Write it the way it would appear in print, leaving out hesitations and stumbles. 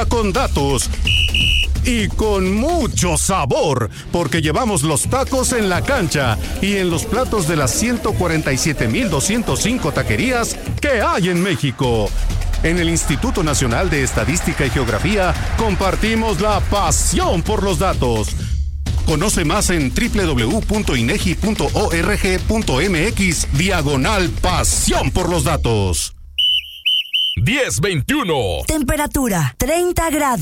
Tacos con datos. Y con mucho sabor, porque llevamos los tacos en la cancha y en los platos de las 147,205 taquerías que hay en México. En el Instituto Nacional de Estadística y Geografía compartimos la pasión por los datos. Conoce más en www.inegi.org.mx/pasión por los datos. 10:21. Temperatura 30 grados.